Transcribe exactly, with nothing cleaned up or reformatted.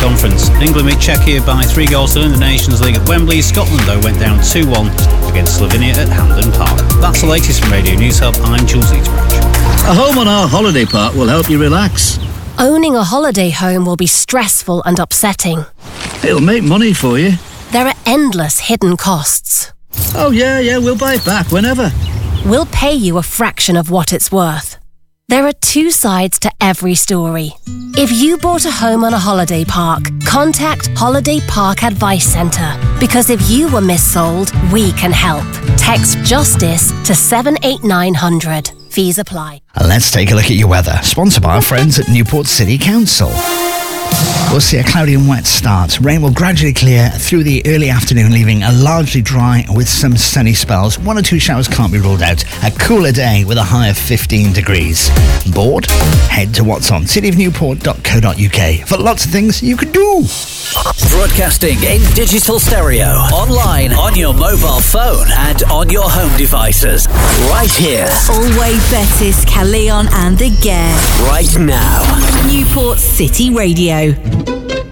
Conference. England beat Czechia by three goals to win the Nations League at Wembley. Scotland, though, went down two one against Slovenia at Hampden Park. That's the latest from Radio News Hub. I'm Jules Eaterbridge. A home on our holiday park will help you relax. Owning a holiday home will be stressful and upsetting. It'll make money for you. There are endless hidden costs. Oh, yeah, yeah, we'll buy it back whenever. We'll pay you a fraction of what it's worth. There are two sides to every story. If you bought a home on a holiday park, contact Holiday Park Advice Centre. Because if you were missold, we can help. Text JUSTICE to seven eight nine hundred. Fees apply. Let's take a look at your weather. Sponsored by our friends at Newport City Council. We'll see a cloudy and wet start. Rain will gradually clear through the early afternoon, leaving a largely dry with some sunny spells. One or two showers can't be ruled out. A cooler day with a high of fifteen degrees. Bored? Head to what's on city of newport dot co dot uk for lots of things you can do. Broadcasting in digital stereo, online, on your mobile phone and on your home devices. Right here. Always Bettis, Calleon and the Gare. Right now. Newport City Radio.